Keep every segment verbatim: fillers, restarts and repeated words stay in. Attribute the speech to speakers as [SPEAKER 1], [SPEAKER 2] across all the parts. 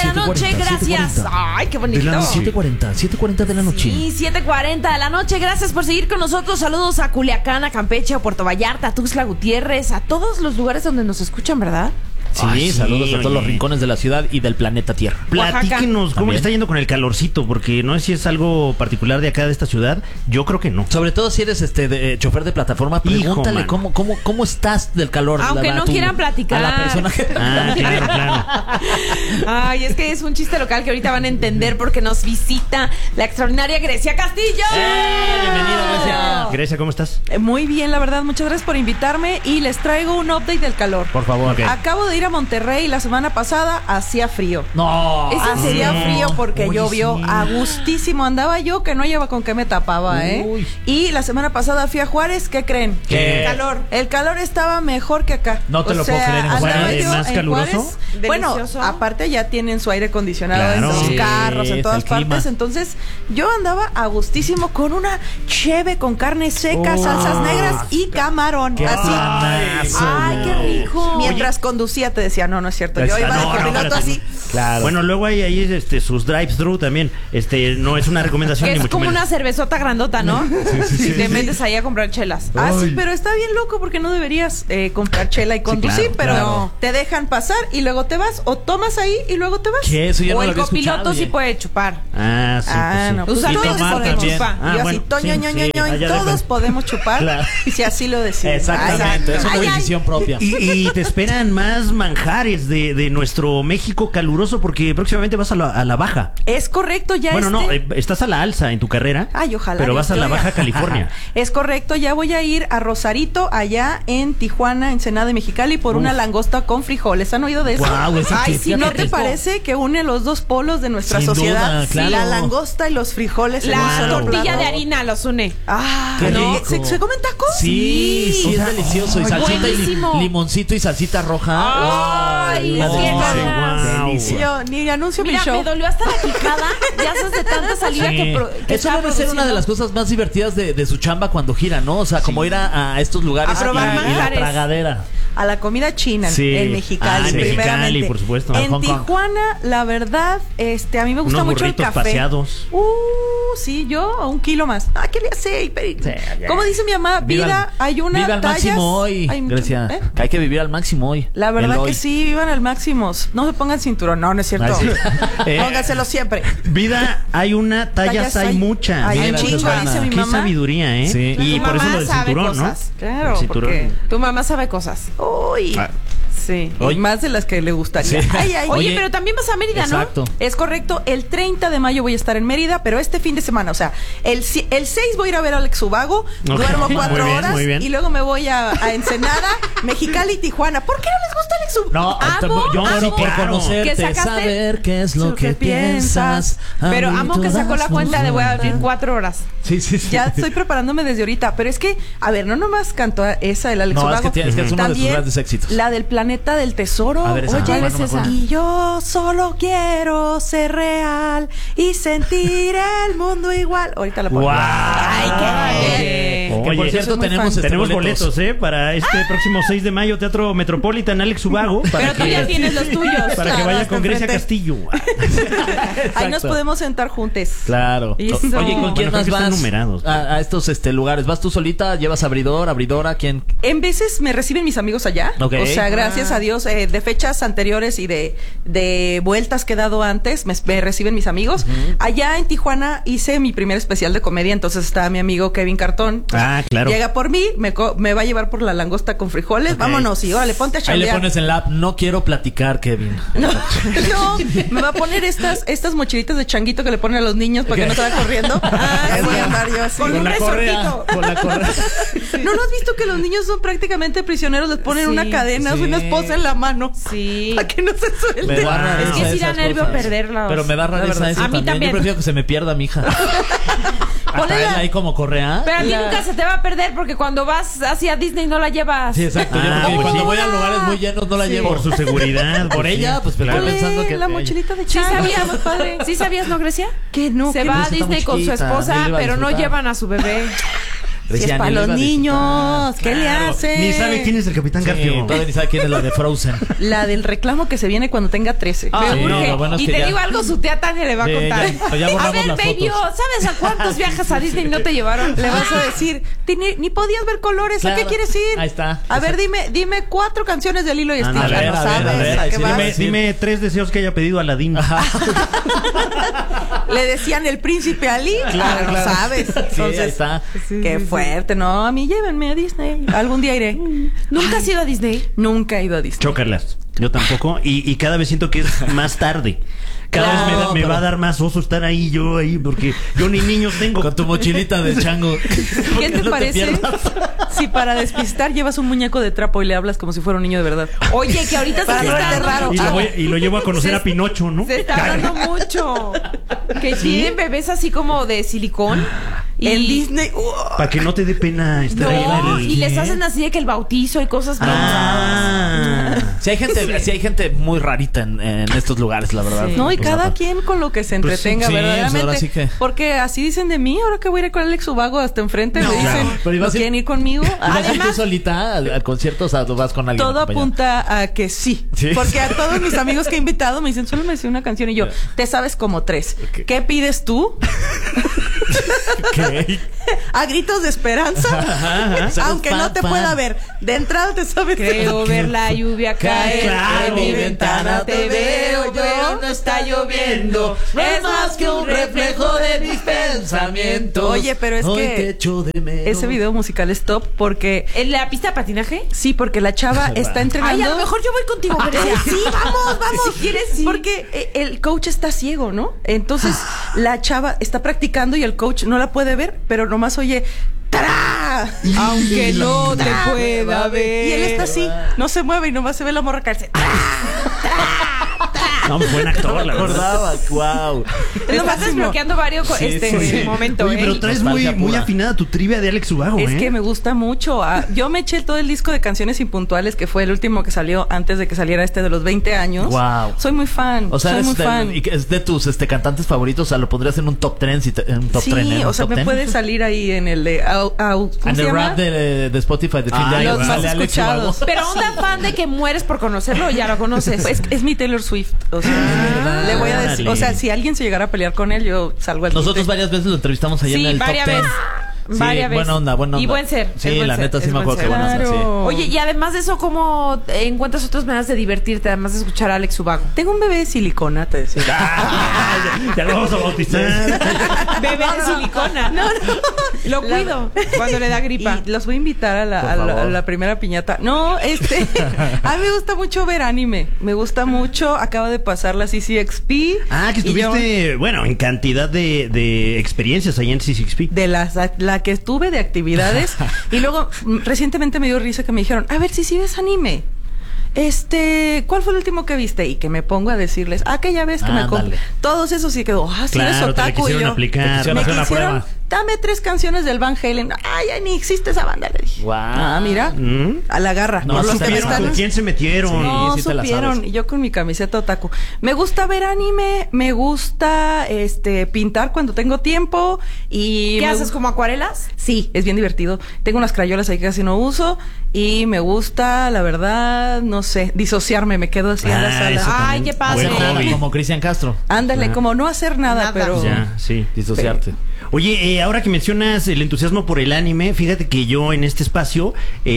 [SPEAKER 1] de la noche, gracias. Ay, qué bonito.
[SPEAKER 2] siete cuarenta, siete cuarenta de la noche.
[SPEAKER 1] Sí, siete cuarenta de la noche. Gracias por seguir con nosotros. Saludos a Culiacán, a Campeche, a Puerto Vallarta, a Tuxtla Gutiérrez, a todos los lugares donde nos escuchan, ¿verdad?
[SPEAKER 2] Sí, Ay, sí, saludos a todos oye. los rincones de la ciudad y del planeta Tierra.
[SPEAKER 3] Platíquenos cómo le está yendo con el calorcito, porque no sé si es algo particular de acá de esta ciudad. Yo creo que no.
[SPEAKER 2] Sobre todo si eres este de, chofer de plataforma, pregúntale Hijo, cómo, cómo, cómo estás del calor.
[SPEAKER 1] Aunque
[SPEAKER 2] la,
[SPEAKER 1] no
[SPEAKER 2] tu,
[SPEAKER 1] quieran platicar.
[SPEAKER 2] A la persona que...
[SPEAKER 3] Ah, claro, claro.
[SPEAKER 1] Ay, es que es un chiste local que ahorita van a entender porque nos visita la extraordinaria Grecia Castillo.
[SPEAKER 2] ¡Eh! Bienvenida, Grecia.
[SPEAKER 3] Grecia, ¿cómo estás?
[SPEAKER 4] Muy bien, la verdad. Muchas gracias por invitarme y les traigo un update del calor.
[SPEAKER 2] Por favor. Okay.
[SPEAKER 4] Acabo de ir a Monterrey la semana pasada, hacía frío.
[SPEAKER 2] No.
[SPEAKER 4] Hacía
[SPEAKER 2] no.
[SPEAKER 4] frío porque
[SPEAKER 2] Uy,
[SPEAKER 4] llovió
[SPEAKER 2] sí.
[SPEAKER 4] a gustísimo. Andaba yo que no lleva con qué me tapaba, ¿eh?
[SPEAKER 2] Uy.
[SPEAKER 4] Y la semana pasada fui a Juárez, ¿qué creen?
[SPEAKER 2] ¿Qué?
[SPEAKER 4] El calor. El calor estaba mejor que acá.
[SPEAKER 2] No te
[SPEAKER 4] o
[SPEAKER 2] lo
[SPEAKER 4] sea,
[SPEAKER 2] puedo creer. ¿En
[SPEAKER 4] andaba
[SPEAKER 3] Juárez?
[SPEAKER 4] yo
[SPEAKER 3] ¿Más
[SPEAKER 4] en
[SPEAKER 3] caluroso?
[SPEAKER 4] Juárez. Bueno,
[SPEAKER 1] Delicioso.
[SPEAKER 4] aparte ya tienen su aire acondicionado
[SPEAKER 3] Claro.
[SPEAKER 4] en los
[SPEAKER 2] Sí,
[SPEAKER 4] carros, en todas
[SPEAKER 2] el clima.
[SPEAKER 4] partes. Entonces, yo andaba a gustísimo con una cheve con carne seca,
[SPEAKER 2] Oh.
[SPEAKER 4] salsas negras y camarón.
[SPEAKER 2] Qué
[SPEAKER 4] Así.
[SPEAKER 2] planazo,
[SPEAKER 1] Ay, qué rico.
[SPEAKER 4] Mientras conducía te decía, no, no es cierto. Yo
[SPEAKER 2] Ah,
[SPEAKER 4] iba
[SPEAKER 3] no,
[SPEAKER 4] de
[SPEAKER 3] no,
[SPEAKER 4] copiloto
[SPEAKER 3] espérate.
[SPEAKER 4] así.
[SPEAKER 2] Claro.
[SPEAKER 3] Bueno, luego hay ahí este, sus drive-thru también. Este, no es una recomendación
[SPEAKER 1] Que
[SPEAKER 3] ni
[SPEAKER 1] es
[SPEAKER 3] mucho
[SPEAKER 1] como
[SPEAKER 3] menos.
[SPEAKER 1] una cervezota grandota, ¿no? Si te metes ahí a comprar chelas.
[SPEAKER 4] Ah, sí,
[SPEAKER 2] Ay.
[SPEAKER 4] pero está bien loco porque no deberías eh, comprar chela y conducir,
[SPEAKER 3] claro,
[SPEAKER 4] pero
[SPEAKER 2] claro.
[SPEAKER 4] te dejan pasar y luego te vas, o tomas ahí y luego te vas.
[SPEAKER 2] ¿Qué? Eso ya
[SPEAKER 1] O
[SPEAKER 2] no lo
[SPEAKER 1] el
[SPEAKER 2] había
[SPEAKER 1] copiloto
[SPEAKER 2] escuchado,
[SPEAKER 1] sí
[SPEAKER 2] oye.
[SPEAKER 1] puede chupar.
[SPEAKER 3] Ah, sí,
[SPEAKER 4] Ah,
[SPEAKER 3] pues sí.
[SPEAKER 4] no,
[SPEAKER 1] pues
[SPEAKER 4] pues
[SPEAKER 1] sí,
[SPEAKER 4] todos
[SPEAKER 1] tomar
[SPEAKER 4] podemos
[SPEAKER 1] también.
[SPEAKER 4] chupar.
[SPEAKER 3] Ah,
[SPEAKER 4] y
[SPEAKER 3] bueno,
[SPEAKER 4] así, toño,
[SPEAKER 3] sí,
[SPEAKER 4] ño,
[SPEAKER 3] sí.
[SPEAKER 4] ño, ño,
[SPEAKER 3] Ah, ya
[SPEAKER 4] todos
[SPEAKER 3] dejan.
[SPEAKER 4] podemos chupar.
[SPEAKER 2] Claro.
[SPEAKER 4] Si así lo decimos.
[SPEAKER 2] Exactamente. Es una
[SPEAKER 1] Ay, ay.
[SPEAKER 2] decisión propia.
[SPEAKER 3] Y, y te esperan más manjares de, de nuestro México caluroso porque próximamente vas a la, a la baja.
[SPEAKER 4] Es correcto, ya
[SPEAKER 3] Bueno,
[SPEAKER 4] este...
[SPEAKER 3] no, eh, estás a la alza en tu carrera.
[SPEAKER 4] Ay, ojalá.
[SPEAKER 3] Pero
[SPEAKER 4] Dios
[SPEAKER 3] vas a la
[SPEAKER 4] te oiga.
[SPEAKER 3] Baja California.
[SPEAKER 4] Es correcto, ya voy a ir a Rosarito, allá en Tijuana, Ensenada y Mexicali, por una langosta con frijoles. ¿Han oído de eso?
[SPEAKER 2] Guau, esa
[SPEAKER 4] Ay,
[SPEAKER 2] que-
[SPEAKER 4] sí, ¿no
[SPEAKER 2] fíjate.
[SPEAKER 4] te parece que une los dos polos de nuestra
[SPEAKER 2] Sin
[SPEAKER 4] sociedad?
[SPEAKER 2] duda, claro.
[SPEAKER 4] La langosta y los frijoles en un
[SPEAKER 1] La
[SPEAKER 4] solo
[SPEAKER 1] tortilla
[SPEAKER 4] plato.
[SPEAKER 1] de harina los une.
[SPEAKER 4] Ah,
[SPEAKER 2] Qué
[SPEAKER 4] ¿no?
[SPEAKER 2] rico.
[SPEAKER 4] ¿Se, ¿Se comen tacos?
[SPEAKER 2] Sí, sí,
[SPEAKER 4] O
[SPEAKER 2] es
[SPEAKER 4] sea,
[SPEAKER 2] delicioso. Y
[SPEAKER 4] ay,
[SPEAKER 2] salsita y
[SPEAKER 1] buenísimo.
[SPEAKER 2] lim- limoncito y salsita roja.
[SPEAKER 1] Ay,
[SPEAKER 2] una
[SPEAKER 1] qué
[SPEAKER 2] delicia.
[SPEAKER 1] ganas.
[SPEAKER 3] Guau.
[SPEAKER 2] Delicia.
[SPEAKER 4] Yo ni anuncio
[SPEAKER 1] Mira,
[SPEAKER 4] mi show.
[SPEAKER 1] me dolió hasta la quijada. Ya sabes de tanta saliva
[SPEAKER 3] Sí.
[SPEAKER 1] que, pro, que
[SPEAKER 2] Eso
[SPEAKER 1] estaba
[SPEAKER 2] debe ser una de
[SPEAKER 1] produciendo.
[SPEAKER 2] las cosas más divertidas de, de su chamba cuando gira, ¿no? O sea, como ir a, a estos lugares
[SPEAKER 4] A probar
[SPEAKER 2] y, y la
[SPEAKER 1] manjares.
[SPEAKER 2] tragadera.
[SPEAKER 4] A la comida china
[SPEAKER 3] Sí.
[SPEAKER 4] en Mexicali,
[SPEAKER 3] Ah, en
[SPEAKER 4] primeramente.
[SPEAKER 3] Mexicali, por supuesto.
[SPEAKER 4] En
[SPEAKER 2] Hong Kong.
[SPEAKER 4] Tijuana, la verdad, este, a mí me gusta
[SPEAKER 3] Unos
[SPEAKER 4] mucho el
[SPEAKER 3] burritos
[SPEAKER 4] café.
[SPEAKER 3] paseados.
[SPEAKER 4] Uh, sí, yo a un kilo más. Ah, ¿qué le hace? Pero-
[SPEAKER 2] ya.
[SPEAKER 4] ¿Cómo dice mi mamá?
[SPEAKER 2] Viva
[SPEAKER 4] Vida,
[SPEAKER 2] al-
[SPEAKER 4] hay una
[SPEAKER 2] Viva al
[SPEAKER 4] tallas,
[SPEAKER 2] máximo hoy,
[SPEAKER 4] hay mucho-
[SPEAKER 2] Grecia.
[SPEAKER 4] ¿eh?
[SPEAKER 2] Que hay que vivir al máximo hoy.
[SPEAKER 4] La
[SPEAKER 2] El
[SPEAKER 4] verdad
[SPEAKER 2] hoy.
[SPEAKER 4] que sí, vivan al máximo. No se pongan cinturón, no, no es cierto.
[SPEAKER 2] Ah, sí. Eh,
[SPEAKER 4] Pónganselo siempre.
[SPEAKER 3] Vida, hay una, tallas,
[SPEAKER 4] Tallas
[SPEAKER 3] hay,
[SPEAKER 4] hay-
[SPEAKER 3] muchas.
[SPEAKER 4] hay
[SPEAKER 2] un
[SPEAKER 3] Mira,
[SPEAKER 2] chingo,
[SPEAKER 3] Susana,
[SPEAKER 4] dice mi
[SPEAKER 3] qué
[SPEAKER 4] mamá.
[SPEAKER 3] sabiduría, ¿eh?
[SPEAKER 2] Sí.
[SPEAKER 3] Y
[SPEAKER 1] Tu
[SPEAKER 3] por eso
[SPEAKER 1] mamá
[SPEAKER 3] lo del
[SPEAKER 1] sabe
[SPEAKER 3] cinturón,
[SPEAKER 1] cosas.
[SPEAKER 4] Claro,
[SPEAKER 3] El cinturón.
[SPEAKER 4] porque...
[SPEAKER 1] Tu mamá sabe cosas.
[SPEAKER 4] Uy,
[SPEAKER 3] Ah.
[SPEAKER 4] sí, y
[SPEAKER 2] Oye.
[SPEAKER 4] más de las que le gustaría.
[SPEAKER 2] Sí.
[SPEAKER 4] Ay, ay.
[SPEAKER 1] Oye,
[SPEAKER 2] Oye,
[SPEAKER 1] pero también vas a Mérida, ¿no?
[SPEAKER 2] Exacto.
[SPEAKER 4] Es correcto, el treinta de mayo voy a estar en Mérida, pero este fin de semana, o sea, el, si- el seis voy a ir a ver a Alex Ubago,
[SPEAKER 3] Ok,
[SPEAKER 4] duermo
[SPEAKER 3] muy
[SPEAKER 4] cuatro
[SPEAKER 3] bien,
[SPEAKER 4] horas
[SPEAKER 3] muy bien.
[SPEAKER 4] y luego me voy a, a Ensenada, Mexicali y Tijuana. ¿Por qué no les gusta Alex Ubago?
[SPEAKER 2] No,
[SPEAKER 1] Amo,
[SPEAKER 2] yo
[SPEAKER 1] amo.
[SPEAKER 2] muero por
[SPEAKER 3] Claro.
[SPEAKER 1] Que
[SPEAKER 2] conocerte,
[SPEAKER 1] sacaste-
[SPEAKER 2] saber qué es lo
[SPEAKER 4] Lo
[SPEAKER 2] que,
[SPEAKER 4] que
[SPEAKER 2] piensas.
[SPEAKER 1] Pero
[SPEAKER 2] a mí
[SPEAKER 1] amo que sacó la
[SPEAKER 2] todas
[SPEAKER 1] cuenta de voy a
[SPEAKER 2] nos
[SPEAKER 1] vivir cuatro horas.
[SPEAKER 2] Sí, sí, sí.
[SPEAKER 4] Ya estoy preparándome desde ahorita, pero es que, a ver, no nomás cantó esa, el Alex
[SPEAKER 2] No, es
[SPEAKER 4] Ubago.
[SPEAKER 2] que tiene- es que es uno de sus
[SPEAKER 4] También
[SPEAKER 2] grandes éxitos.
[SPEAKER 4] La del Planeta del Tesoro.
[SPEAKER 2] A ver, esa,
[SPEAKER 4] Oye,
[SPEAKER 2] ¿cuál?
[SPEAKER 1] ¿cuál
[SPEAKER 2] No me
[SPEAKER 1] es esa?
[SPEAKER 2] acuerdo.
[SPEAKER 4] y yo solo quiero ser real y sentir el mundo igual. Ahorita la pongo.
[SPEAKER 3] ¡Guau!
[SPEAKER 1] Ay, qué bien.
[SPEAKER 2] Que por
[SPEAKER 3] Oye,
[SPEAKER 2] cierto
[SPEAKER 4] soy muy
[SPEAKER 2] tenemos,
[SPEAKER 4] fan.
[SPEAKER 2] este
[SPEAKER 3] tenemos
[SPEAKER 2] boletos.
[SPEAKER 3] boletos, ¿eh? Para este próximo seis de mayo, Teatro Metropolitan, Alex Ubago. Para
[SPEAKER 1] Pero tú
[SPEAKER 3] que,
[SPEAKER 1] ya tienes los tuyos.
[SPEAKER 3] para que
[SPEAKER 4] Claro,
[SPEAKER 3] vaya
[SPEAKER 4] hasta
[SPEAKER 3] con Grecia
[SPEAKER 4] enfrente.
[SPEAKER 3] Castillo.
[SPEAKER 4] Ahí nos
[SPEAKER 2] Exacto.
[SPEAKER 4] podemos sentar juntos.
[SPEAKER 2] Claro.
[SPEAKER 1] Eso.
[SPEAKER 2] Oye, ¿con quién
[SPEAKER 3] Bueno,
[SPEAKER 2] más
[SPEAKER 3] creo que están
[SPEAKER 2] vas
[SPEAKER 3] numerados.
[SPEAKER 2] a, a estos este lugares? ¿Vas tú solita? ¿Llevas abridor, abridora? ¿Quién?
[SPEAKER 4] En veces me reciben mis amigos allá.
[SPEAKER 2] Ok.
[SPEAKER 4] O sea, gracias
[SPEAKER 1] Ah.
[SPEAKER 4] a Dios, eh, de fechas anteriores y de, de vueltas que he dado antes, me, me reciben mis amigos. Allá en Tijuana hice mi primer especial de comedia, entonces está mi amigo Kevin Cartón.
[SPEAKER 3] Ah, claro.
[SPEAKER 4] Llega por mí, me, co- me va a llevar por la langosta con frijoles.
[SPEAKER 2] Ok.
[SPEAKER 4] Vámonos, y órale, ponte a
[SPEAKER 2] Ahí le
[SPEAKER 4] chambear.
[SPEAKER 2] pones en la app, no quiero platicar, Kevin.
[SPEAKER 4] No, no, me va a poner estas, estas mochilitas de changuito que le ponen a los niños para que no se vaya corriendo. Ah,
[SPEAKER 1] sí.
[SPEAKER 4] voy a andar yo así.
[SPEAKER 1] Con un
[SPEAKER 2] la correa.
[SPEAKER 1] resortito.
[SPEAKER 2] Con la correa.
[SPEAKER 4] ¿No lo has visto que los niños son prácticamente prisioneros? Les ponen
[SPEAKER 1] Sí,
[SPEAKER 4] una cadena,
[SPEAKER 2] sí.
[SPEAKER 4] una esposa en la mano.
[SPEAKER 1] Sí.
[SPEAKER 4] Para que no se
[SPEAKER 2] Me
[SPEAKER 4] suelte.
[SPEAKER 2] da
[SPEAKER 3] Wow.
[SPEAKER 2] rareza
[SPEAKER 1] Es que sí da
[SPEAKER 2] esas
[SPEAKER 1] nervio
[SPEAKER 2] cosas.
[SPEAKER 1] perderlos.
[SPEAKER 2] Pero me da
[SPEAKER 4] La
[SPEAKER 2] rareza
[SPEAKER 4] verdad.
[SPEAKER 2] eso
[SPEAKER 1] A mí
[SPEAKER 2] también.
[SPEAKER 1] también.
[SPEAKER 2] Yo prefiero que se me pierda mi hija. A
[SPEAKER 4] Ponle
[SPEAKER 2] traerla
[SPEAKER 4] la-
[SPEAKER 2] ahí como correa.
[SPEAKER 1] Pero a ti
[SPEAKER 4] La-
[SPEAKER 1] nunca se te va a perder porque cuando vas hacia Disney no la llevas.
[SPEAKER 2] Sí, exacto. Yo
[SPEAKER 3] Ah,
[SPEAKER 2] porque
[SPEAKER 3] pues
[SPEAKER 2] cuando
[SPEAKER 3] sí.
[SPEAKER 2] voy a lugares muy llenos no la
[SPEAKER 4] Sí.
[SPEAKER 2] llevo.
[SPEAKER 3] Por su seguridad.
[SPEAKER 2] Por
[SPEAKER 3] pues,
[SPEAKER 2] ella,
[SPEAKER 3] sí.
[SPEAKER 2] pues pero
[SPEAKER 3] Claro.
[SPEAKER 2] yo pensando que
[SPEAKER 4] la mochilita de
[SPEAKER 1] ¿Sí
[SPEAKER 4] chango.
[SPEAKER 1] sabías,
[SPEAKER 4] está padre.
[SPEAKER 1] ¿Sí sabías, no, Grecia?
[SPEAKER 4] Que no,
[SPEAKER 1] Se
[SPEAKER 4] que
[SPEAKER 1] va
[SPEAKER 4] no.
[SPEAKER 1] a
[SPEAKER 2] está
[SPEAKER 1] Disney
[SPEAKER 2] muy
[SPEAKER 1] con su
[SPEAKER 2] chiquita,
[SPEAKER 1] esposa,
[SPEAKER 2] él iba a
[SPEAKER 1] pero no
[SPEAKER 2] disfrutar.
[SPEAKER 1] llevan a su bebé.
[SPEAKER 4] Si es
[SPEAKER 2] Decían,
[SPEAKER 4] para
[SPEAKER 2] "Ni lo
[SPEAKER 4] los
[SPEAKER 2] iba a
[SPEAKER 4] niños,
[SPEAKER 2] disfrutar".
[SPEAKER 4] ¿qué le
[SPEAKER 3] Claro,
[SPEAKER 4] hace?
[SPEAKER 3] Ni sabe quién es el Capitán
[SPEAKER 2] Sí,
[SPEAKER 3] Garfio.
[SPEAKER 2] todavía ni sabe quién es la de Frozen.
[SPEAKER 4] La del reclamo que se viene cuando tenga trece.
[SPEAKER 1] Me
[SPEAKER 2] Sí,
[SPEAKER 1] urge.
[SPEAKER 2] no, lo bueno es
[SPEAKER 1] y
[SPEAKER 2] que
[SPEAKER 1] te
[SPEAKER 2] ya-
[SPEAKER 1] digo algo, su tía Tania le va a
[SPEAKER 2] Sí,
[SPEAKER 1] contar.
[SPEAKER 2] ya- ya
[SPEAKER 1] a
[SPEAKER 2] borramos
[SPEAKER 1] ver,
[SPEAKER 2] las
[SPEAKER 1] baby,
[SPEAKER 2] fotos.
[SPEAKER 1] ¿sabes a cuántos viajes a Disney no te llevaron?
[SPEAKER 4] Le vas a decir, "Ti ni, ni podías ver colores, ¿a
[SPEAKER 2] Claro.
[SPEAKER 4] qué quieres ir?
[SPEAKER 2] Ahí está.
[SPEAKER 4] A ver, dime, dime cuatro canciones de Lilo y Stitch.
[SPEAKER 3] A ver,
[SPEAKER 4] Ya no
[SPEAKER 2] a ver,
[SPEAKER 4] sabes
[SPEAKER 2] a ver,
[SPEAKER 4] a
[SPEAKER 2] ahí
[SPEAKER 4] qué
[SPEAKER 2] sí,
[SPEAKER 4] vas.
[SPEAKER 3] Dime, dime tres deseos que haya pedido Aladín.
[SPEAKER 4] Le decían el príncipe Ali.
[SPEAKER 2] Claro,
[SPEAKER 4] no
[SPEAKER 2] claro.
[SPEAKER 4] sabes.
[SPEAKER 2] Sí,
[SPEAKER 4] Entonces,
[SPEAKER 2] ahí está.
[SPEAKER 4] qué fuerte. No, a mí llévenme a Disney. Algún día iré.
[SPEAKER 1] ¿Nunca has ido a Disney?
[SPEAKER 4] Nunca he ido a Disney.
[SPEAKER 3] Chócalas. Yo tampoco. Y, y cada vez siento que es más tarde. Cada
[SPEAKER 2] Claro,
[SPEAKER 3] vez me, da- me
[SPEAKER 2] pero-
[SPEAKER 3] va a dar más oso estar ahí, yo ahí, porque yo ni niños tengo.
[SPEAKER 2] Con tu mochilita de chango.
[SPEAKER 4] ¿Qué te parece si para despistar llevas un muñeco de trapo y le hablas como si fuera un niño de verdad?
[SPEAKER 1] Oye, que ahorita se
[SPEAKER 4] Para no
[SPEAKER 1] está
[SPEAKER 4] verte
[SPEAKER 1] dando
[SPEAKER 4] raro.
[SPEAKER 3] Y lo,
[SPEAKER 1] mucho.
[SPEAKER 3] voy- y lo llevo a conocer
[SPEAKER 1] Se-
[SPEAKER 3] a Pinocho, ¿no?
[SPEAKER 1] Se está dando mucho. Que tienen bebés así como de silicón. Y
[SPEAKER 4] En Disney. ¡uh!
[SPEAKER 3] Para que no te dé pena estar ahí
[SPEAKER 1] No,
[SPEAKER 3] en el...
[SPEAKER 1] y les hacen así de que el bautizo y cosas bien
[SPEAKER 3] Ah.
[SPEAKER 2] Sí hay gente, sí hay gente muy rarita en, en estos lugares, la verdad.
[SPEAKER 1] Sí.
[SPEAKER 4] No, y
[SPEAKER 2] O sea,
[SPEAKER 4] cada
[SPEAKER 2] pa-
[SPEAKER 4] quien con lo que se
[SPEAKER 2] Pues sí,
[SPEAKER 4] entretenga,
[SPEAKER 2] sí,
[SPEAKER 4] verdaderamente.
[SPEAKER 2] pues ahora sí que-
[SPEAKER 4] Porque así dicen de mí, ahora que voy a ir con Alex Ubago hasta enfrente, me dicen,
[SPEAKER 2] claro. Pero ibas
[SPEAKER 4] ¿no
[SPEAKER 2] a ir-
[SPEAKER 4] quieren ir conmigo?
[SPEAKER 2] ¿Y vas a ir tú
[SPEAKER 4] Además,
[SPEAKER 2] solita al, al concierto o sea, tú vas con alguien?
[SPEAKER 4] todo
[SPEAKER 2] acompañado?
[SPEAKER 4] apunta a que sí.
[SPEAKER 2] Sí.
[SPEAKER 4] Porque a todos mis amigos que he invitado me dicen, solo me decía una canción y yo, te sabes como tres.
[SPEAKER 2] Ok.
[SPEAKER 4] ¿Qué pides tú?
[SPEAKER 2] ¿Qué?
[SPEAKER 4] A gritos de esperanza. Aunque no te
[SPEAKER 2] Fan,
[SPEAKER 4] pueda
[SPEAKER 2] fan.
[SPEAKER 4] ver. De entrada te sabes.
[SPEAKER 1] Creo ver la lluvia caer.
[SPEAKER 3] Claro.
[SPEAKER 1] En mi ventana te veo yo.
[SPEAKER 2] pero no está lloviendo. No es más que un reflejo de mis pensamientos.
[SPEAKER 4] Oye, pero es
[SPEAKER 2] Hoy
[SPEAKER 4] que
[SPEAKER 2] te echo de menos.
[SPEAKER 4] Ese video musical es top porque...
[SPEAKER 1] ¿En la pista de patinaje?
[SPEAKER 4] Sí, porque la chava está entrenando.
[SPEAKER 1] Ay, a lo mejor yo voy contigo. Pero
[SPEAKER 4] Sí, vamos, vamos.
[SPEAKER 1] Si quieres, sí.
[SPEAKER 4] Porque eh, el coach está ciego, ¿no? Entonces la chava está practicando y el coach no la puede ver, pero nomás oye ¡tará!
[SPEAKER 1] Aunque no te pueda ver.
[SPEAKER 4] Y él está así, no se mueve y nomás se ve la morra caerse.
[SPEAKER 3] No, pues buen actor,
[SPEAKER 2] No me
[SPEAKER 3] la verdad.
[SPEAKER 2] acordaba, wow.
[SPEAKER 1] Te
[SPEAKER 4] lo
[SPEAKER 1] estás
[SPEAKER 4] máximo.
[SPEAKER 1] desbloqueando varios co-
[SPEAKER 2] Sí,
[SPEAKER 1] este
[SPEAKER 2] sí, sí.
[SPEAKER 1] momento,
[SPEAKER 3] Oye,
[SPEAKER 1] ¿eh?
[SPEAKER 3] pero traes muy,
[SPEAKER 2] Nostalgia
[SPEAKER 3] muy
[SPEAKER 2] pura.
[SPEAKER 3] afinada tu trivia de Alex Ubago,
[SPEAKER 4] Es
[SPEAKER 3] ¿eh?
[SPEAKER 4] que me gusta mucho. Ah, yo me eché todo el disco de canciones impuntuales, que fue el último que salió antes de que saliera este de los veinte años.
[SPEAKER 2] Wow.
[SPEAKER 4] Soy muy fan.
[SPEAKER 2] O sea,
[SPEAKER 4] soy
[SPEAKER 2] eres
[SPEAKER 4] muy
[SPEAKER 2] de,
[SPEAKER 4] fan.
[SPEAKER 2] y que es de tus este, cantantes favoritos. O sea, lo pondrías en un top tres. Si te- en un top
[SPEAKER 4] Sí,
[SPEAKER 2] tres, ¿eh? ¿En
[SPEAKER 4] o
[SPEAKER 2] un
[SPEAKER 4] sea,
[SPEAKER 2] top
[SPEAKER 4] me
[SPEAKER 2] ten?
[SPEAKER 4] puede salir ahí en el de... au- au- ¿cómo
[SPEAKER 2] En
[SPEAKER 4] se
[SPEAKER 2] el
[SPEAKER 4] llama?
[SPEAKER 2] rap de, de Spotify de fin
[SPEAKER 3] Ah,
[SPEAKER 2] de año.
[SPEAKER 4] los más
[SPEAKER 2] sale Alex
[SPEAKER 4] escuchados.
[SPEAKER 2] Ubago.
[SPEAKER 1] Pero onda fan de que mueres por conocerlo, ya lo conoces.
[SPEAKER 4] Es, es mi Taylor Swift. O sea,
[SPEAKER 2] Ah,
[SPEAKER 4] le voy a decir...
[SPEAKER 3] órale.
[SPEAKER 4] O sea, si alguien se llegara a pelear con él, yo salgo al
[SPEAKER 2] Nosotros
[SPEAKER 4] quite.
[SPEAKER 2] varias veces lo entrevistamos ahí
[SPEAKER 1] Sí,
[SPEAKER 2] en el
[SPEAKER 1] varias
[SPEAKER 2] top ten.
[SPEAKER 1] veces.
[SPEAKER 2] Sí,
[SPEAKER 1] Varias veces.
[SPEAKER 2] buena onda, buena onda.
[SPEAKER 1] Y buen ser,
[SPEAKER 2] Sí,
[SPEAKER 1] es buen
[SPEAKER 2] la
[SPEAKER 1] ser,
[SPEAKER 2] neta sí
[SPEAKER 1] es
[SPEAKER 2] me
[SPEAKER 1] buen
[SPEAKER 2] acuerdo que
[SPEAKER 1] ser.
[SPEAKER 2] buena onda, sí.
[SPEAKER 4] Claro.
[SPEAKER 1] Oye, y además de eso, ¿cómo encuentras otras maneras de divertirte, además de escuchar a Alex Ubago?
[SPEAKER 4] Tengo un bebé de silicona, te decía.
[SPEAKER 3] Ah, ya, ya lo vamos a bautizar.
[SPEAKER 1] Bebé de silicona. No, no. Lo
[SPEAKER 4] La-
[SPEAKER 1] cuido cuando le da gripa.
[SPEAKER 4] Y los voy a invitar a la,
[SPEAKER 2] Por
[SPEAKER 4] a la-
[SPEAKER 2] favor.
[SPEAKER 4] a la primera piñata. No, este... a mí me gusta mucho ver anime. Me gusta mucho. Acaba de pasar la C C X P.
[SPEAKER 3] Ah, que
[SPEAKER 4] y yo-
[SPEAKER 3] estuviste, bueno, en cantidad de, de experiencias allá en C C X P.
[SPEAKER 4] de las la que estuve de actividades y luego mm, recientemente me dio risa que me dijeron, a ver si sí ves anime. Este, ¿cuál fue el último que viste? Y que me pongo a decirles, ah, que ya ves que me
[SPEAKER 2] Ándale.
[SPEAKER 4] compré. Todos esos sí quedó, ah, sí eres
[SPEAKER 3] Claro, te la
[SPEAKER 4] otaku. Y
[SPEAKER 3] quisieron
[SPEAKER 4] yo,
[SPEAKER 3] aplicar.
[SPEAKER 2] Te quisieron
[SPEAKER 4] me
[SPEAKER 2] hacer una
[SPEAKER 4] quisieron,
[SPEAKER 2] prueba.
[SPEAKER 4] dame tres canciones del Van Halen. Ay, ya ni existe esa banda, le dije.
[SPEAKER 2] Guau.
[SPEAKER 4] Ah, mira,
[SPEAKER 3] ¿Mm?
[SPEAKER 4] a la garra.
[SPEAKER 2] No,
[SPEAKER 3] No,
[SPEAKER 2] los
[SPEAKER 3] lo
[SPEAKER 2] que me
[SPEAKER 3] supieron
[SPEAKER 2] están-
[SPEAKER 3] con quién se metieron.
[SPEAKER 2] Sí.
[SPEAKER 4] No
[SPEAKER 2] sí te la
[SPEAKER 4] supieron.
[SPEAKER 2] sabes.
[SPEAKER 4] Y yo con mi camiseta otaku. Me gusta ver anime, me gusta este pintar cuando tengo tiempo y
[SPEAKER 1] ¿Qué
[SPEAKER 4] me
[SPEAKER 1] haces,
[SPEAKER 4] gu-
[SPEAKER 1] como acuarelas?
[SPEAKER 4] Sí, es bien divertido. Tengo unas crayolas ahí que casi no uso y me gusta, la verdad, no sé, disociarme, me quedo así en la
[SPEAKER 3] Ah,
[SPEAKER 4] sala.
[SPEAKER 3] eso
[SPEAKER 1] Ay,
[SPEAKER 3] también.
[SPEAKER 1] qué padre.
[SPEAKER 3] Buen
[SPEAKER 2] Como,
[SPEAKER 3] hobby.
[SPEAKER 2] como Cristian Castro.
[SPEAKER 4] Ándale,
[SPEAKER 3] Ajá.
[SPEAKER 4] como no hacer nada,
[SPEAKER 1] Nada.
[SPEAKER 4] pero
[SPEAKER 3] Ya, sí.
[SPEAKER 2] Disociarte.
[SPEAKER 3] Oye, eh, ahora que mencionas el entusiasmo por el anime, fíjate que yo en este espacio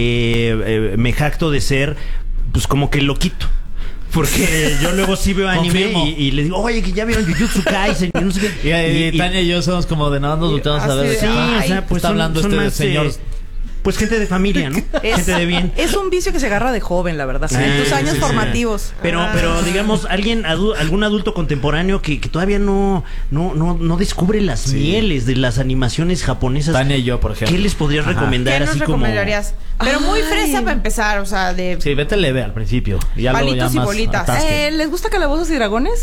[SPEAKER 3] eh, eh, me jacto de ser, pues como que loquito. Porque yo luego sí veo anime
[SPEAKER 2] Confirmo.
[SPEAKER 3] y, y le digo, oye, que ya vieron Jujutsu Kaisen y no sé qué.
[SPEAKER 2] Y, y,
[SPEAKER 3] Y- y-
[SPEAKER 2] Tania y yo somos como de nada, nos volteamos a
[SPEAKER 1] así
[SPEAKER 2] ver.
[SPEAKER 1] de,
[SPEAKER 3] Sí,
[SPEAKER 2] ay,
[SPEAKER 3] o sea, pues
[SPEAKER 2] está
[SPEAKER 3] son-
[SPEAKER 2] hablando
[SPEAKER 3] son
[SPEAKER 2] este
[SPEAKER 3] más,
[SPEAKER 2] señor.
[SPEAKER 3] eh, pues gente de familia, ¿no?
[SPEAKER 4] es,
[SPEAKER 3] Gente de bien.
[SPEAKER 4] es un vicio que se agarra de joven, la verdad. sí, en
[SPEAKER 3] Ah,
[SPEAKER 4] tus años
[SPEAKER 3] sí, sí.
[SPEAKER 4] formativos.
[SPEAKER 3] Pero,
[SPEAKER 1] Ah.
[SPEAKER 3] pero digamos, alguien, adu- algún adulto contemporáneo que, que todavía no, no, no, no descubre las
[SPEAKER 2] Sí.
[SPEAKER 3] mieles de las animaciones japonesas.
[SPEAKER 2] Tania y yo, por ejemplo.
[SPEAKER 3] ¿Qué les podrías
[SPEAKER 2] Ajá.
[SPEAKER 3] recomendar?
[SPEAKER 1] ¿Qué nos
[SPEAKER 3] así
[SPEAKER 1] recomendarías? Pero muy
[SPEAKER 4] Ay.
[SPEAKER 1] fresa para empezar, o sea, de...
[SPEAKER 2] Sí, vete leve al principio. Y ya luego
[SPEAKER 1] Palitos
[SPEAKER 2] ya
[SPEAKER 1] y
[SPEAKER 2] más
[SPEAKER 1] bolitas.
[SPEAKER 2] atasque.
[SPEAKER 4] Eh, ¿Les gusta Calabozos y Dragones?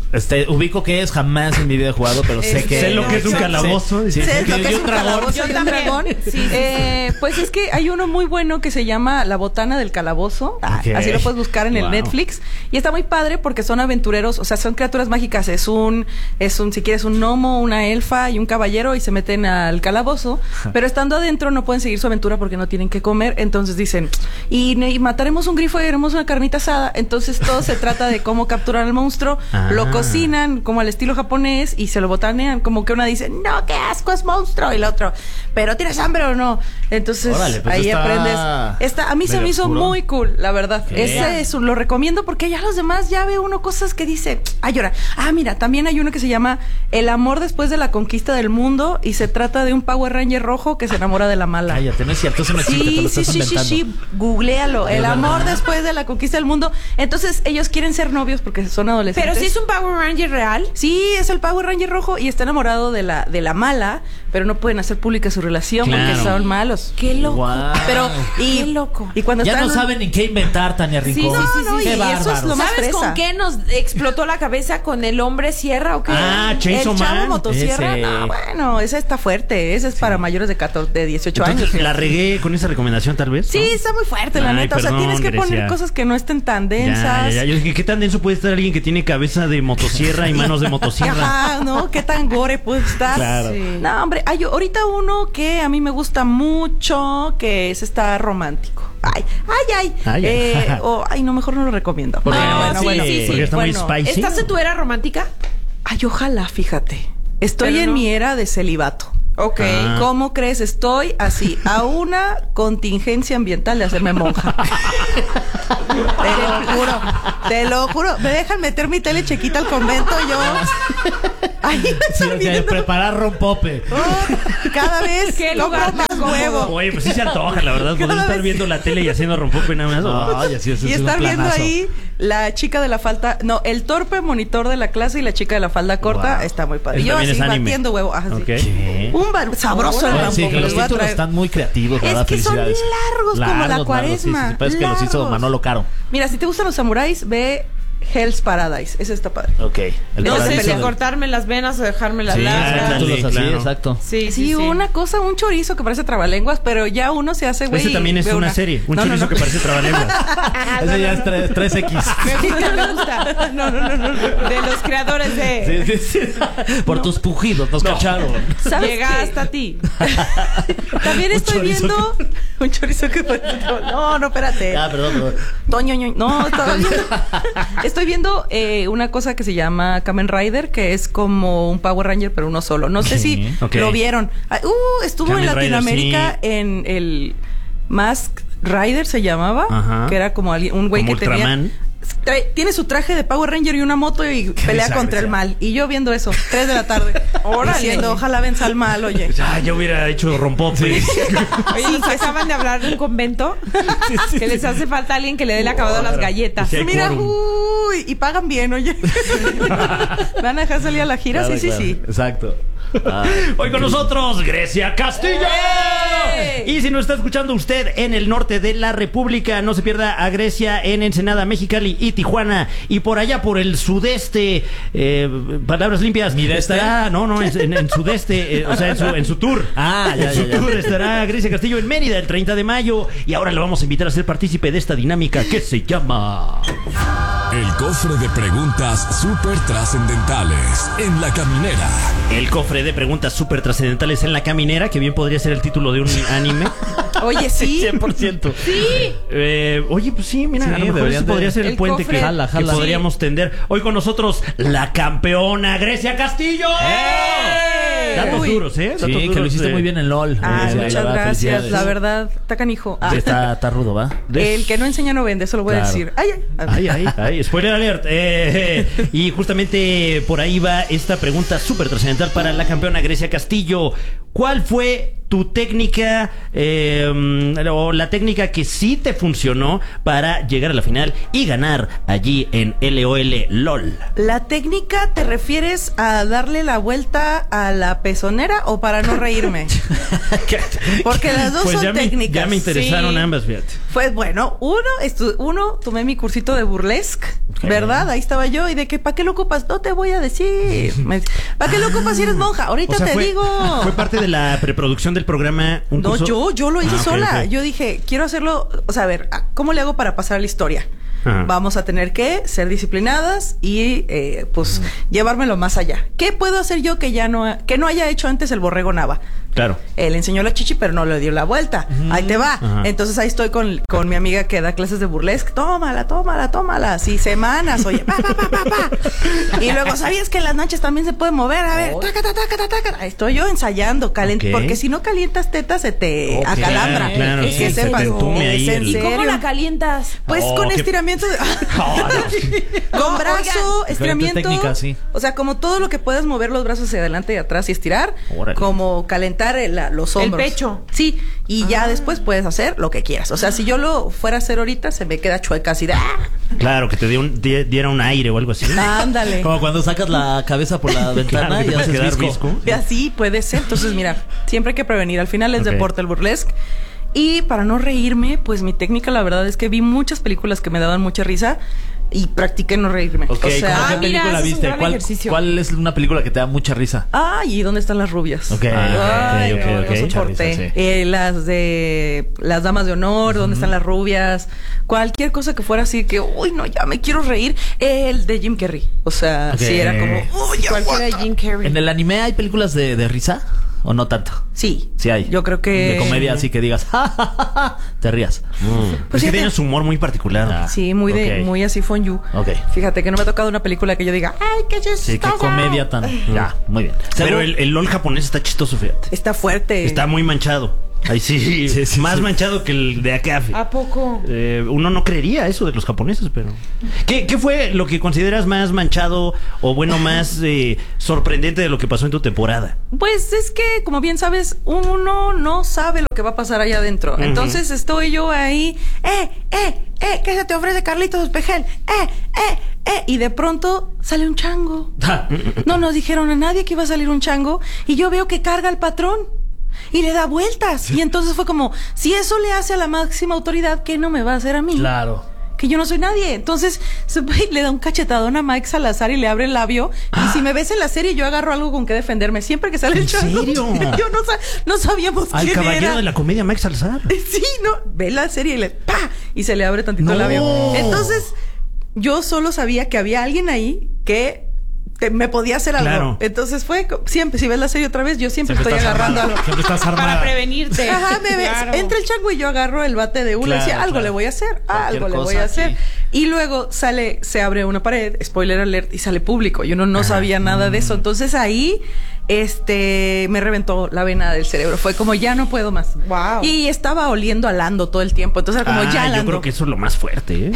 [SPEAKER 2] Este, ubico que es, jamás en mi vida he jugado, pero sé
[SPEAKER 4] Este,
[SPEAKER 2] que...
[SPEAKER 3] Sé lo que es un
[SPEAKER 4] no,
[SPEAKER 3] calabozo.
[SPEAKER 2] Sí, sí,
[SPEAKER 4] ¿Sabes
[SPEAKER 2] sí,
[SPEAKER 4] lo
[SPEAKER 2] que
[SPEAKER 4] que
[SPEAKER 2] y
[SPEAKER 4] es
[SPEAKER 2] un
[SPEAKER 4] un
[SPEAKER 2] dragón.
[SPEAKER 4] calabozo
[SPEAKER 1] Yo
[SPEAKER 4] y un
[SPEAKER 1] también.
[SPEAKER 4] dragón?
[SPEAKER 1] Sí, sí,
[SPEAKER 4] Eh, pues es que hay uno muy bueno que se llama La Botana del Calabozo. Ah,
[SPEAKER 3] Ok.
[SPEAKER 4] Así lo puedes buscar en el
[SPEAKER 3] Wow.
[SPEAKER 4] Netflix. Y está muy padre porque son aventureros, o sea, son criaturas mágicas. Es un, es un, si quieres, un gnomo, una elfa y un caballero y se meten al calabozo. Pero estando adentro no pueden seguir su aventura porque no tienen que comer. Entonces dicen, y, y mataremos un grifo y haremos una carnita asada. Entonces todo se trata de cómo capturar al monstruo,
[SPEAKER 3] Ah.
[SPEAKER 4] lo cocinan como al estilo japonés y se lo botanean. Como que una dice, no, qué asco, es monstruo. Y la otra, pero ¿tienes hambre o no? Entonces
[SPEAKER 2] Órale, pues
[SPEAKER 4] ahí
[SPEAKER 2] está
[SPEAKER 4] aprendes. Está, a mí se
[SPEAKER 2] medio
[SPEAKER 4] me hizo
[SPEAKER 2] oscuro.
[SPEAKER 4] muy cool, la verdad.
[SPEAKER 2] ¿Qué?
[SPEAKER 4] Ese es, lo recomiendo porque ya los demás ya ve uno cosas que dice, ay, llora. Ah, mira, también hay uno que se llama El amor después de la conquista del mundo y se trata de un Power Ranger rojo que se enamora de la mala.
[SPEAKER 2] Cállate, no es cierto, eso no existe, te
[SPEAKER 4] Sí,
[SPEAKER 2] lo
[SPEAKER 4] sí,
[SPEAKER 2] estás
[SPEAKER 4] sí, sí,
[SPEAKER 2] inventando.
[SPEAKER 4] sí, googlealo. El
[SPEAKER 2] ¿De
[SPEAKER 4] amor
[SPEAKER 2] verdad?
[SPEAKER 4] después de la conquista del mundo. Entonces, ellos quieren ser novios porque son adolescentes.
[SPEAKER 1] Pero si es un Power Ranger real.
[SPEAKER 4] Sí, es el Power Ranger rojo y está enamorado de la, de la mala, pero no pueden hacer pública su relación
[SPEAKER 3] Claro.
[SPEAKER 4] porque son malos.
[SPEAKER 1] Qué loco.
[SPEAKER 2] Guau.
[SPEAKER 4] Pero, y,
[SPEAKER 1] Qué loco.
[SPEAKER 4] Y cuando
[SPEAKER 2] Ya
[SPEAKER 4] están
[SPEAKER 2] no saben ni qué inventar, Tania Rincón.
[SPEAKER 1] sí, sí,
[SPEAKER 4] no,
[SPEAKER 1] sí,
[SPEAKER 2] Qué
[SPEAKER 4] y eso es
[SPEAKER 2] bárbaros.
[SPEAKER 4] lo más
[SPEAKER 1] ¿Sabes
[SPEAKER 4] fresa.
[SPEAKER 1] con qué nos explotó la cabeza? ¿Con el hombre sierra o qué?
[SPEAKER 3] Ah, Chainsaw
[SPEAKER 4] El chavo
[SPEAKER 3] Man.
[SPEAKER 4] motosierra,
[SPEAKER 2] Ese.
[SPEAKER 4] no, bueno, ese está fuerte. Ese es para mayores de catorce, de dieciocho
[SPEAKER 3] Entonces,
[SPEAKER 4] años.
[SPEAKER 3] la regué con esa recomendación, tal vez.
[SPEAKER 4] Sí,
[SPEAKER 3] ¿no?
[SPEAKER 4] está muy fuerte, la
[SPEAKER 3] Ay,
[SPEAKER 4] neta. O sea,
[SPEAKER 3] perdón,
[SPEAKER 4] tienes que poner
[SPEAKER 3] Grecia.
[SPEAKER 4] cosas que no estén tan
[SPEAKER 3] Ya,
[SPEAKER 4] densas.
[SPEAKER 3] ya, ya. Yo dije, ¿qué tan denso puede estar alguien que tiene cabeza de motosierra y manos de motosierra?
[SPEAKER 4] Ajá, ¿no? ¿Qué tan gore puede estar?
[SPEAKER 3] Claro.
[SPEAKER 1] Sí.
[SPEAKER 4] No, hombre, hay ahorita uno que a mí me gusta mucho, que es está romántico. Ay, ay, ay.
[SPEAKER 3] Ay,
[SPEAKER 4] eh,
[SPEAKER 3] ay.
[SPEAKER 4] oh, ay, no, mejor no lo recomiendo.
[SPEAKER 3] Porque,
[SPEAKER 1] No,
[SPEAKER 3] bueno,
[SPEAKER 1] sí,
[SPEAKER 3] bueno,
[SPEAKER 1] sí, sí.
[SPEAKER 3] porque está muy
[SPEAKER 4] Bueno,
[SPEAKER 3] spicy.
[SPEAKER 1] ¿Estás en tu era romántica?
[SPEAKER 4] Ay, ojalá, fíjate. Estoy
[SPEAKER 1] Pero
[SPEAKER 4] en
[SPEAKER 1] no.
[SPEAKER 4] mi era de celibato.
[SPEAKER 1] Ok.
[SPEAKER 3] Ah.
[SPEAKER 4] ¿Cómo crees? Estoy así, a una contingencia ambiental de hacerme monja. Te lo juro, te lo juro. Me dejan meter mi tele chiquita al convento, yo. Ahí me
[SPEAKER 2] Sí,
[SPEAKER 4] están
[SPEAKER 2] o sea,
[SPEAKER 4] viendo.
[SPEAKER 2] preparar rompope.
[SPEAKER 4] Oh, cada vez
[SPEAKER 1] Qué
[SPEAKER 4] compro
[SPEAKER 1] lugar
[SPEAKER 4] más
[SPEAKER 1] tan cómodo.
[SPEAKER 4] huevo.
[SPEAKER 3] Oye, pues sí se antoja, la verdad.
[SPEAKER 4] Cada
[SPEAKER 3] Poder estar
[SPEAKER 4] vez-
[SPEAKER 3] viendo la tele y haciendo rompope nada más.
[SPEAKER 2] Ay, así es,
[SPEAKER 4] Y
[SPEAKER 2] es un
[SPEAKER 4] estar viendo
[SPEAKER 2] planazo.
[SPEAKER 4] ahí la chica de la falda, no, el torpe monitor de la clase y la chica de la falda corta,
[SPEAKER 2] Wow.
[SPEAKER 4] está muy padre.
[SPEAKER 3] Eso
[SPEAKER 4] Yo
[SPEAKER 3] también
[SPEAKER 4] así
[SPEAKER 3] es anime.
[SPEAKER 4] batiendo huevo. Ajá, sí.
[SPEAKER 3] Ok.
[SPEAKER 2] ¿Qué?
[SPEAKER 4] Un bar- sabroso el
[SPEAKER 2] Oye,
[SPEAKER 4] rampo
[SPEAKER 2] sí,
[SPEAKER 4] que
[SPEAKER 2] que los
[SPEAKER 4] les voy a
[SPEAKER 2] títulos
[SPEAKER 4] traer.
[SPEAKER 2] están muy creativos,
[SPEAKER 4] Es
[SPEAKER 2] ¿verdad?
[SPEAKER 4] que son
[SPEAKER 2] Felicidades.
[SPEAKER 4] largos como la
[SPEAKER 2] Largos, largos,
[SPEAKER 4] cuaresma,
[SPEAKER 2] sí, sí, parece que los hizo
[SPEAKER 4] largos.
[SPEAKER 2] Manolo Caro.
[SPEAKER 4] Mira, si te gustan los samuráis, ve Hell's Paradise. Ese está padre.
[SPEAKER 2] Ok. El
[SPEAKER 1] No sé
[SPEAKER 2] paradiso
[SPEAKER 1] si
[SPEAKER 2] del-
[SPEAKER 1] cortarme las venas o dejarme las
[SPEAKER 2] Sí,
[SPEAKER 1] largas.
[SPEAKER 3] ándale,
[SPEAKER 2] títulos así,
[SPEAKER 3] claro.
[SPEAKER 2] exacto.
[SPEAKER 1] Sí, sí,
[SPEAKER 4] Sí,
[SPEAKER 1] sí.
[SPEAKER 4] una cosa, un chorizo que parece trabalenguas, pero ya uno se hace, güey.
[SPEAKER 3] Ese también
[SPEAKER 4] y
[SPEAKER 3] es
[SPEAKER 4] ve
[SPEAKER 3] una, serie. Un
[SPEAKER 4] No, no,
[SPEAKER 3] chorizo
[SPEAKER 4] no.
[SPEAKER 3] que parece trabalenguas.
[SPEAKER 1] Ah,
[SPEAKER 2] Ese
[SPEAKER 1] no,
[SPEAKER 2] ya
[SPEAKER 1] no,
[SPEAKER 2] es
[SPEAKER 1] no.
[SPEAKER 2] tres- tres equis.
[SPEAKER 1] Me gusta, me gusta. No, no, no, no. De los creadores de...
[SPEAKER 2] Sí, sí, sí. Por tus pujidos nos cacharon.
[SPEAKER 4] ¿Sabes
[SPEAKER 1] Llega
[SPEAKER 4] qué?
[SPEAKER 1] hasta ti.
[SPEAKER 4] También
[SPEAKER 2] Un
[SPEAKER 4] estoy
[SPEAKER 2] chorizo
[SPEAKER 4] viendo un chorizo que parece tra- No, no, espérate.
[SPEAKER 2] Ah, perdón, perdón.
[SPEAKER 4] Toño, ño- no, estaba viendo, estoy viendo eh, una cosa que se llama Kamen Rider, que es como un Power Ranger, pero uno solo. No sé si
[SPEAKER 3] Ok.
[SPEAKER 4] lo vieron. Ah, uh, estuvo
[SPEAKER 3] Kamen
[SPEAKER 4] en
[SPEAKER 3] Rider,
[SPEAKER 4] Latinoamérica
[SPEAKER 3] sí.
[SPEAKER 4] en el Mask Rider, se llamaba,
[SPEAKER 3] Ajá.
[SPEAKER 4] que era como alguien- un güey
[SPEAKER 3] Como
[SPEAKER 4] que tenía...
[SPEAKER 3] Ultraman.
[SPEAKER 4] trae- tiene su traje de Power Ranger y una moto y pelea contra el mal. Y yo viendo eso, tres de la tarde.
[SPEAKER 1] Órale.
[SPEAKER 4] Diciendo, ojalá venza al mal, oye.
[SPEAKER 3] Ah, yo hubiera hecho rompope.
[SPEAKER 1] Oye, nos acaban de hablar de un convento que les hace falta alguien que le dé el acabado a las galletas.
[SPEAKER 3] Sí, hay
[SPEAKER 4] Mira,
[SPEAKER 3] quórum.
[SPEAKER 4] uy, y pagan bien, oye. ¿Van a dejar salir a la gira?
[SPEAKER 2] Claro,
[SPEAKER 4] sí, sí,
[SPEAKER 2] claro.
[SPEAKER 4] sí.
[SPEAKER 2] Exacto. Ah,
[SPEAKER 3] Hoy con nosotros, Grecia Castillo.
[SPEAKER 1] ¡Ey!
[SPEAKER 3] Y si nos está escuchando usted en el norte de la República, no se pierda a Grecia en Ensenada, Mexicali y Tijuana. Y por allá, por el sudeste, eh, palabras limpias,
[SPEAKER 2] ¿Mideste?
[SPEAKER 3] estará, no, no, en, en- en sudeste, eh, o sea, en su, en su tour.
[SPEAKER 2] Ah, ya,
[SPEAKER 3] en su
[SPEAKER 2] ya, ya.
[SPEAKER 3] tour estará Grecia Castillo en Mérida el treinta de mayo. Y ahora le vamos a invitar a ser partícipe de esta dinámica que se llama...
[SPEAKER 5] El cofre de preguntas súper trascendentales en la caminera.
[SPEAKER 3] El cofre de preguntas súper trascendentales en la caminera, que bien podría ser el título de un anime.
[SPEAKER 4] Oye, sí.
[SPEAKER 3] cien por ciento. Sí. Eh, oye, pues sí, mira,
[SPEAKER 2] Sí,
[SPEAKER 3] a lo mejor
[SPEAKER 2] deberían
[SPEAKER 3] ese
[SPEAKER 2] de-
[SPEAKER 3] podría ser el,
[SPEAKER 1] el
[SPEAKER 3] puente
[SPEAKER 1] cofre.
[SPEAKER 3] que,
[SPEAKER 2] Jala,
[SPEAKER 3] que
[SPEAKER 2] jala.
[SPEAKER 3] podríamos tender. Hoy con nosotros, la campeona Grecia Castillo.
[SPEAKER 2] ¡Eh!
[SPEAKER 3] Datos
[SPEAKER 4] Uy.
[SPEAKER 3] duros, ¿eh? Datos
[SPEAKER 2] Sí, que
[SPEAKER 3] duros
[SPEAKER 2] lo hiciste
[SPEAKER 3] de-
[SPEAKER 2] muy bien en LOL.
[SPEAKER 4] Ah,
[SPEAKER 2] Eh, la
[SPEAKER 4] muchas
[SPEAKER 2] verdad,
[SPEAKER 4] gracias.
[SPEAKER 2] felicidades.
[SPEAKER 4] La verdad, está canijo. Ah.
[SPEAKER 2] Sí, está, está rudo, ¿va?
[SPEAKER 3] de-
[SPEAKER 4] El que no enseña no vende, eso lo voy
[SPEAKER 2] Claro.
[SPEAKER 4] a decir. Ay, ay.
[SPEAKER 3] Ay, ay, ay, spoiler alert. Eh, eh, y justamente por ahí va esta pregunta súper trascendental para la campeona Grecia Castillo. ¿Cuál fue tu técnica eh, o la técnica que sí te funcionó para llegar a la final y ganar allí en LOL LOL?
[SPEAKER 4] ¿La técnica te refieres a darle la vuelta a la pezonera o para no reírme? Porque las dos son
[SPEAKER 3] ya me,
[SPEAKER 4] técnicas.
[SPEAKER 3] ya me interesaron
[SPEAKER 1] Sí.
[SPEAKER 3] ambas, fíjate.
[SPEAKER 4] Pues bueno, uno, estu- uno, tomé mi cursito de burlesque ¿Verdad? Ahí estaba yo. Y de que, ¿para qué lo ocupas? No te voy a decir. ¿Para qué lo ocupas si eres monja? Ahorita
[SPEAKER 3] O sea,
[SPEAKER 4] te
[SPEAKER 3] fue,
[SPEAKER 4] digo.
[SPEAKER 3] ¿Fue parte de la preproducción del programa? Un
[SPEAKER 4] No,
[SPEAKER 3] curso?
[SPEAKER 4] yo, yo lo hice
[SPEAKER 3] Ah, ok,
[SPEAKER 4] sola.
[SPEAKER 3] ok.
[SPEAKER 4] Yo dije, quiero hacerlo. O sea, a ver, ¿cómo le hago para pasar la historia?
[SPEAKER 3] Ajá.
[SPEAKER 4] Vamos a tener que ser disciplinadas y, eh, pues, llevármelo más allá. ¿Qué puedo hacer yo que ya no, que no haya hecho antes el borrego Nava?
[SPEAKER 3] Claro.
[SPEAKER 4] Él enseñó la chichi, pero no le dio la vuelta. Ahí te va.
[SPEAKER 3] Ajá.
[SPEAKER 4] Entonces ahí estoy con, con mi amiga que da clases de burlesque. Tómala, tómala, tómala. Así semanas, oye. Pa, pa, pa, pa, pa. Y luego, ¿sabías que en las noches también se puede mover? A ver, taca, taca, taca, taca. Ahí estoy yo ensayando. Calent
[SPEAKER 3] Ok.
[SPEAKER 4] Porque si no calientas tetas, se te
[SPEAKER 2] Ok.
[SPEAKER 4] acalambra.
[SPEAKER 3] Claro,
[SPEAKER 4] Es
[SPEAKER 3] sí,
[SPEAKER 4] que
[SPEAKER 3] se
[SPEAKER 4] sepas.
[SPEAKER 3] te entume ahí
[SPEAKER 4] ¿Es en
[SPEAKER 3] el-
[SPEAKER 1] ¿Y cómo
[SPEAKER 4] serio?
[SPEAKER 1] la calientas?
[SPEAKER 4] Pues
[SPEAKER 3] Oh,
[SPEAKER 4] con
[SPEAKER 3] qué-
[SPEAKER 4] estiramiento de...
[SPEAKER 3] Oh, no.
[SPEAKER 4] Con
[SPEAKER 1] No,
[SPEAKER 4] brazo,
[SPEAKER 1] oigan.
[SPEAKER 4] estiramiento.
[SPEAKER 2] Diferentes técnicas, sí.
[SPEAKER 4] O sea, como todo lo que puedes mover los brazos hacia adelante y atrás y estirar.
[SPEAKER 3] Órale.
[SPEAKER 4] Como calentar el- la- los hombros.
[SPEAKER 1] pecho.
[SPEAKER 4] Sí, y ya después puedes hacer lo que quieras. O sea, si yo lo fuera a hacer ahorita, se me queda chueca así de... ¡ah!
[SPEAKER 3] Claro, que te dio un- di- diera un aire o algo así.
[SPEAKER 4] Ándale.
[SPEAKER 2] Como cuando sacas la cabeza por la ventana
[SPEAKER 3] Claro, que
[SPEAKER 2] y
[SPEAKER 3] te puede
[SPEAKER 2] haces
[SPEAKER 3] quedar
[SPEAKER 2] visco.
[SPEAKER 3] visco.
[SPEAKER 4] Y así puede ser. Entonces, mira, siempre hay que prevenir. Al final es
[SPEAKER 3] Ok.
[SPEAKER 4] deporte el burlesque. Y para no reírme, pues mi técnica, la verdad es que vi muchas películas que me daban mucha risa y practiqué no reírme.
[SPEAKER 2] Ok,
[SPEAKER 4] o sea,
[SPEAKER 2] ¿cómo
[SPEAKER 1] Ah,
[SPEAKER 2] qué
[SPEAKER 1] mira,
[SPEAKER 2] película
[SPEAKER 1] ese es un
[SPEAKER 2] viste?
[SPEAKER 1] gran
[SPEAKER 2] ¿Cuál,
[SPEAKER 1] ejercicio.
[SPEAKER 2] ¿Cuál es una película que te da mucha risa?
[SPEAKER 4] ay, ¿y dónde están las rubias?
[SPEAKER 2] Ok,
[SPEAKER 4] Ay,
[SPEAKER 3] ok,
[SPEAKER 4] no,
[SPEAKER 3] ok,
[SPEAKER 4] no
[SPEAKER 3] ok.
[SPEAKER 4] soporté.
[SPEAKER 2] Mucha risa, sí.
[SPEAKER 4] Eh, las de las damas de honor, ¿dónde están las rubias? Cualquier cosa que fuera así que, uy, no, ya me quiero reír. El de Jim Carrey. O sea,
[SPEAKER 2] Ok.
[SPEAKER 4] sí era como, uy, ya
[SPEAKER 1] Cualquiera de
[SPEAKER 4] aguanta.
[SPEAKER 1] Jim Carrey.
[SPEAKER 2] ¿En el anime hay películas de, de risa? ¿O no tanto?
[SPEAKER 4] Sí,
[SPEAKER 2] Sí hay.
[SPEAKER 4] Yo creo que
[SPEAKER 2] De comedia así que digas, ja, ja, ja, ja, te rías.
[SPEAKER 3] Mm.
[SPEAKER 4] Pues
[SPEAKER 3] es que
[SPEAKER 4] fíjate-
[SPEAKER 3] tiene su humor muy particular.
[SPEAKER 2] Ah.
[SPEAKER 4] Sí, muy de,
[SPEAKER 2] Ok.
[SPEAKER 4] muy así fondue.
[SPEAKER 2] Ok.
[SPEAKER 4] Fíjate que no me ha tocado una película que yo diga, ay, qué chistosa.
[SPEAKER 2] Sí, qué comedia tan... Ya, muy bien.
[SPEAKER 3] Pero
[SPEAKER 2] Según-
[SPEAKER 3] el, el LOL japonés está chistoso, fíjate.
[SPEAKER 4] Está fuerte.
[SPEAKER 3] Está muy manchado. Ahí sí,
[SPEAKER 2] Sí, sí,
[SPEAKER 3] más
[SPEAKER 2] sí.
[SPEAKER 3] manchado que el de acá.
[SPEAKER 1] ¿A poco?
[SPEAKER 3] Eh, uno no creería eso de los japoneses, pero... ¿Qué, qué fue lo que consideras más manchado o bueno, más eh, sorprendente de lo que pasó en tu temporada?
[SPEAKER 4] Pues es que, como bien sabes, uno no sabe lo que va a pasar allá adentro.
[SPEAKER 3] Ujú.
[SPEAKER 4] Entonces estoy yo ahí, eh, eh, eh, ¿qué se te ofrece, Carlitos Espejel? Eh, eh, eh. Y de pronto sale un chango. No nos dijeron a nadie que iba a salir un chango. Y yo veo que carga al patrón. Y le da vueltas. Y entonces fue como, si eso le hace a la máxima autoridad, ¿qué no me va a hacer a mí?
[SPEAKER 2] Claro.
[SPEAKER 4] Que yo no soy nadie. Entonces se va y le da un cachetadón a Mike Salazar y le abre el labio. Y si me ves en la serie, yo agarro algo con que defenderme. Siempre que sale el
[SPEAKER 3] ¿En
[SPEAKER 4] chango.
[SPEAKER 3] serio?
[SPEAKER 4] Yo no, sa- no sabíamos
[SPEAKER 3] Al
[SPEAKER 4] quién
[SPEAKER 3] caballero
[SPEAKER 4] era.
[SPEAKER 3] de la comedia, Mike Salazar.
[SPEAKER 4] Sí, no. Ve la serie y le ¡pa! Y se le abre tantito el
[SPEAKER 3] No.
[SPEAKER 4] labio. Entonces, yo solo sabía que había alguien ahí que te- me podía hacer algo.
[SPEAKER 3] Claro.
[SPEAKER 4] Entonces fue co- siempre, si ves la serie otra vez, yo siempre,
[SPEAKER 2] Siempre
[SPEAKER 4] estoy
[SPEAKER 2] estás
[SPEAKER 4] agarrando
[SPEAKER 2] armada.
[SPEAKER 4] algo.
[SPEAKER 2] Siempre estás
[SPEAKER 1] Para
[SPEAKER 2] armada.
[SPEAKER 1] prevenirte.
[SPEAKER 4] Ajá, me ves.
[SPEAKER 1] Claro.
[SPEAKER 4] Entra el chango y yo agarro el bate de uno y
[SPEAKER 2] Claro,
[SPEAKER 4] decía, algo
[SPEAKER 2] claro.
[SPEAKER 4] le voy a hacer,
[SPEAKER 2] Cualquier
[SPEAKER 4] algo le voy
[SPEAKER 2] cosa
[SPEAKER 4] a hacer.
[SPEAKER 2] aquí.
[SPEAKER 4] Y luego sale, se abre una pared, spoiler alert, y sale público. Yo no, no sabía nada de eso. Entonces ahí, este, me reventó la vena del cerebro. Fue como, ya no puedo más.
[SPEAKER 1] Wow.
[SPEAKER 4] Y estaba oliendo a Lando todo el tiempo. Entonces era como,
[SPEAKER 3] Ah,
[SPEAKER 4] ya
[SPEAKER 3] yo
[SPEAKER 4] Lando.
[SPEAKER 3] creo que eso es lo más fuerte, ¿eh?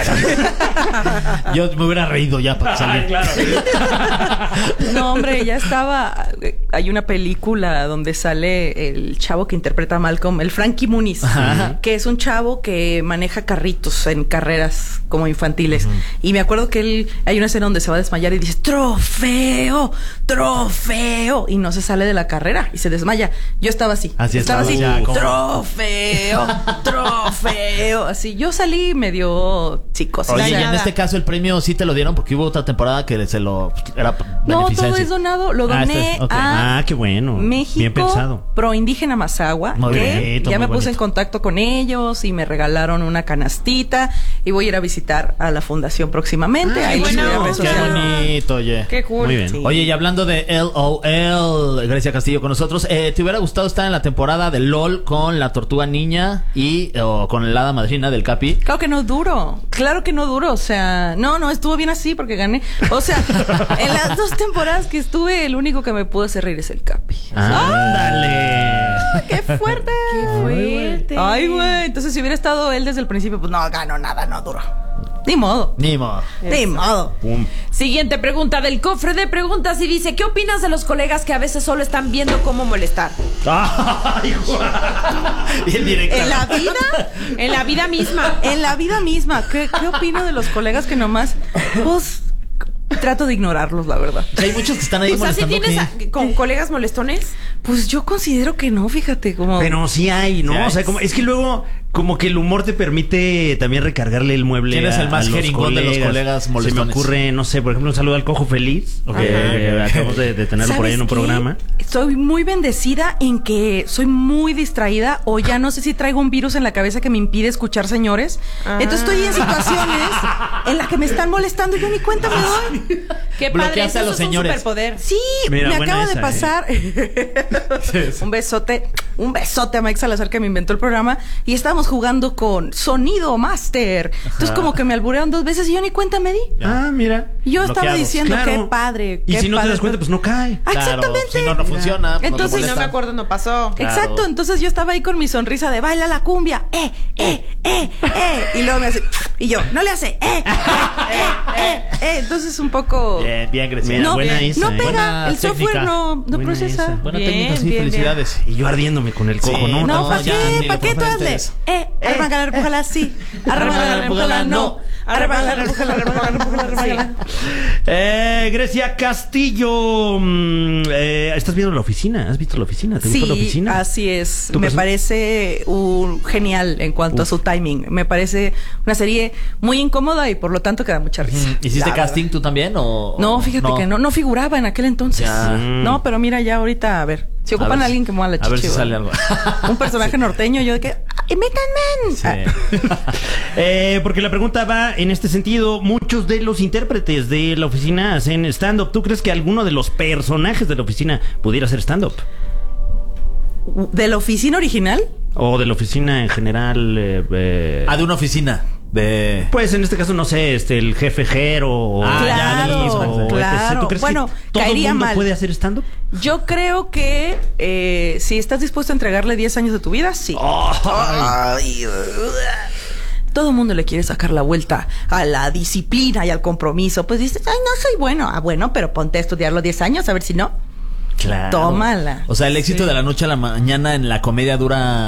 [SPEAKER 2] Yo me hubiera reído ya para salir.
[SPEAKER 4] No, hombre, ya estaba. Hay una película donde sale el chavo que interpreta a Malcolm, el Frankie Muniz,
[SPEAKER 2] Ajá.
[SPEAKER 4] que es un chavo que maneja carritos en carreras como infantiles. Y me acuerdo que él, hay una escena donde se va a desmayar y dice, trofeo, trofeo. Y no se sale de la carrera y se desmaya. Yo estaba así.
[SPEAKER 2] Así
[SPEAKER 4] estaba así.
[SPEAKER 2] estabas ya, como-
[SPEAKER 4] Trofeo, trofeo. Así, yo salí medio psicosis.
[SPEAKER 2] Oye, y en
[SPEAKER 1] Dañada.
[SPEAKER 2] este caso el premio sí te lo dieron porque hubo otra temporada que se lo... Era
[SPEAKER 4] No, todo
[SPEAKER 2] beneficencia.
[SPEAKER 4] es donado. Lo
[SPEAKER 2] Ah,
[SPEAKER 4] doné
[SPEAKER 2] este es- ok.
[SPEAKER 4] a
[SPEAKER 3] Ah, qué bueno.
[SPEAKER 4] México
[SPEAKER 3] Bien pensado.
[SPEAKER 4] Pro Indígena Mazagua.
[SPEAKER 2] Muy
[SPEAKER 4] que
[SPEAKER 3] bonito,
[SPEAKER 4] ya
[SPEAKER 3] muy
[SPEAKER 4] me puse
[SPEAKER 3] bonito.
[SPEAKER 4] en contacto con ellos y me regalaron una canastita y voy a ir a visitar a la fundación próximamente.
[SPEAKER 1] Ay,
[SPEAKER 4] Ahí les
[SPEAKER 1] buena
[SPEAKER 4] subí a redes
[SPEAKER 1] onda.
[SPEAKER 2] Qué
[SPEAKER 4] sociales.
[SPEAKER 2] bonito, oye.
[SPEAKER 1] Qué cool.
[SPEAKER 3] Muy bien.
[SPEAKER 4] Sí.
[SPEAKER 2] Oye, y hablando de L O L, Grecia Castillo con nosotros, eh, ¿te hubiera gustado estar en la temporada de LOL con la Tortuga Niña y o con la Hada Madrina del Capi?
[SPEAKER 4] Claro que no duro, claro que no duro, o sea, no, no, estuvo bien así porque gané. O sea, en las dos temporadas que estuve, el único que me pudo hacer reír es el Capi.
[SPEAKER 3] ¡Ándale!
[SPEAKER 4] ¡Qué fuerte!
[SPEAKER 1] Qué fuerte.
[SPEAKER 4] Ay, güey, entonces si hubiera estado él desde el principio, pues no gano nada, no duro. Ni modo,
[SPEAKER 2] Ni modo.
[SPEAKER 4] ni modo.
[SPEAKER 3] Pum.
[SPEAKER 1] Siguiente pregunta del cofre de preguntas y dice, ¿qué opinas de los colegas que a veces solo están viendo cómo molestar?
[SPEAKER 3] ¡Ay, Juan! Bien directa.
[SPEAKER 4] En la vida,
[SPEAKER 1] En la vida misma.
[SPEAKER 4] en la vida misma, ¿qué, qué opino de los colegas que nomás, pues, trato de ignorarlos, la verdad?
[SPEAKER 2] O sea, hay muchos que están ahí
[SPEAKER 1] O sea, ¿sí
[SPEAKER 2] molestando
[SPEAKER 1] tienes
[SPEAKER 2] que-
[SPEAKER 1] a- con colegas molestones?
[SPEAKER 4] Pues yo considero que no, fíjate, como...
[SPEAKER 3] Pero sí hay, ¿no?
[SPEAKER 2] Sí hay.
[SPEAKER 3] O sea, como, es que luego como que el humor te permite también recargarle el mueble.
[SPEAKER 2] ¿Quién es el
[SPEAKER 3] a-
[SPEAKER 2] más
[SPEAKER 3] a los
[SPEAKER 2] jeringón de los colegas
[SPEAKER 3] Se me
[SPEAKER 2] molestones?
[SPEAKER 3] ocurre, no sé, por ejemplo, un saludo al Cojo Feliz,
[SPEAKER 1] Ajá.
[SPEAKER 3] que acabamos de, de tenerlo por ahí en un
[SPEAKER 4] ¿Sabes qué?
[SPEAKER 3] programa.
[SPEAKER 4] Soy muy bendecida en que soy muy distraída o ya no sé si traigo un virus en la cabeza que me impide escuchar señores.
[SPEAKER 1] Ah.
[SPEAKER 4] Entonces estoy en situaciones en las que me están molestando y yo ni cuenta me doy.
[SPEAKER 1] Qué padre,
[SPEAKER 2] Bloqueaste a
[SPEAKER 1] eso
[SPEAKER 2] los
[SPEAKER 1] es un
[SPEAKER 2] señores.
[SPEAKER 1] superpoder.
[SPEAKER 4] Sí,
[SPEAKER 3] Mira,
[SPEAKER 4] me
[SPEAKER 3] buena
[SPEAKER 4] acaba de
[SPEAKER 3] esa,
[SPEAKER 4] pasar. un besote, un besote a Mike Salazar que me inventó el programa y estábamos jugando con Sonido Master. Entonces como que me alburearon dos veces y yo ni cuenta me di.
[SPEAKER 3] Ah, mira.
[SPEAKER 4] Y yo estaba
[SPEAKER 2] Bloqueados.
[SPEAKER 4] diciendo
[SPEAKER 3] Claro.
[SPEAKER 4] qué padre.
[SPEAKER 3] Y
[SPEAKER 4] qué
[SPEAKER 3] si no te
[SPEAKER 4] padre,
[SPEAKER 3] das cuenta, pues no cae.
[SPEAKER 4] Ah,
[SPEAKER 2] Claro,
[SPEAKER 4] exactamente.
[SPEAKER 2] si no, no funciona. pues,
[SPEAKER 4] Entonces,
[SPEAKER 2] no te
[SPEAKER 1] Si no me
[SPEAKER 2] molesta.
[SPEAKER 1] acuerdo, no pasó.
[SPEAKER 2] Claro.
[SPEAKER 4] Exacto, entonces yo estaba ahí con mi sonrisa de baila la cumbia, eh, eh, eh, eh, y luego me hace, y yo, no le hace, eh, eh, eh, eh, eh. Entonces un poco,
[SPEAKER 2] Bien, bien, Grecia.
[SPEAKER 3] Mira,
[SPEAKER 4] no,
[SPEAKER 3] buena esa,
[SPEAKER 4] no
[SPEAKER 3] ¿eh?
[SPEAKER 4] pega,
[SPEAKER 2] Buena
[SPEAKER 4] el software
[SPEAKER 2] técnica.
[SPEAKER 4] no, no
[SPEAKER 3] Buena
[SPEAKER 4] procesa.
[SPEAKER 3] esa.
[SPEAKER 2] Buena
[SPEAKER 1] Bien,
[SPEAKER 2] técnica, sí,
[SPEAKER 1] bien,
[SPEAKER 2] felicidades.
[SPEAKER 3] Y yo ardiéndome con el cojo,
[SPEAKER 2] Sí.
[SPEAKER 3] ¿no?
[SPEAKER 4] No,
[SPEAKER 2] No,
[SPEAKER 4] ¿para
[SPEAKER 2] ya,
[SPEAKER 4] qué?
[SPEAKER 2] ni
[SPEAKER 4] ¿Para
[SPEAKER 2] lo
[SPEAKER 4] qué tú
[SPEAKER 2] proponen
[SPEAKER 4] hazle?
[SPEAKER 2] ustedes.
[SPEAKER 4] Eh, arráncala, empújala sí, arráncala, empújala no, arráncala, empújala, arráncala, empújala, arráncala.
[SPEAKER 3] Eh, Grecia Castillo, mm, eh, ¿estás viendo la oficina? ¿Has visto la oficina? ¿Te gusta la
[SPEAKER 4] Sí,
[SPEAKER 3] oficina?
[SPEAKER 4] así es.
[SPEAKER 3] ¿Tu
[SPEAKER 4] Me
[SPEAKER 3] perso-
[SPEAKER 4] parece un genial en cuanto
[SPEAKER 3] Uf.
[SPEAKER 4] a su timing. Me parece una serie muy incómoda y por lo tanto que da mucha risa.
[SPEAKER 2] ¿Hiciste
[SPEAKER 4] La
[SPEAKER 2] casting tú también o...?
[SPEAKER 4] No,
[SPEAKER 2] o
[SPEAKER 4] fíjate que no, no figuraba en aquel entonces.
[SPEAKER 2] Ya.
[SPEAKER 4] No, pero mira ya ahorita, a ver, si
[SPEAKER 2] A
[SPEAKER 4] ocupan
[SPEAKER 2] ver
[SPEAKER 4] a alguien
[SPEAKER 2] si-
[SPEAKER 4] que mueva la chichi.
[SPEAKER 2] A ver si
[SPEAKER 4] ¿verdad?
[SPEAKER 2] sale algo.
[SPEAKER 4] Un personaje norteño, yo de que, ¡ah, ¡imítanme!
[SPEAKER 2] Sí.
[SPEAKER 4] Ah,
[SPEAKER 3] Eh, porque la pregunta va en este sentido. Muchos de los intérpretes de la oficina hacen stand-up. ¿Tú crees que alguno de los personajes de la oficina pudiera hacer stand-up?
[SPEAKER 4] ¿De la oficina original?
[SPEAKER 3] O de la oficina en general. eh, eh,
[SPEAKER 2] Ah, de una oficina. De...
[SPEAKER 3] Pues en este caso, no sé, este, el jefe Jero o
[SPEAKER 2] Ah, ya,
[SPEAKER 4] claro,
[SPEAKER 3] Yanis, o
[SPEAKER 4] claro.
[SPEAKER 3] etcétera. ¿Tú crees
[SPEAKER 4] Bueno,
[SPEAKER 3] que todo el
[SPEAKER 4] caería
[SPEAKER 3] mundo
[SPEAKER 4] mal.
[SPEAKER 3] puede hacer stand-up?
[SPEAKER 4] Yo creo que eh, si estás dispuesto a entregarle diez años de tu vida, sí. Ay, todo el mundo le quiere sacar la vuelta a la disciplina y al compromiso. Pues dices, ay, no soy bueno. Ah, bueno, pero ponte a estudiar los diez años a ver si no.
[SPEAKER 2] Claro.
[SPEAKER 4] Tómala.
[SPEAKER 2] O sea, el éxito de la noche a la mañana en la comedia dura